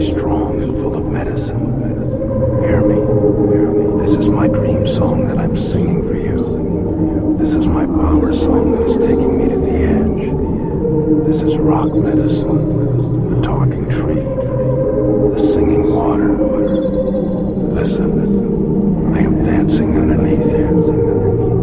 strong and full of medicine. Hear me. This is my dream song that I'm singing for you. This is my power song that is taking me to the edge. This is rock medicine, the talking tree.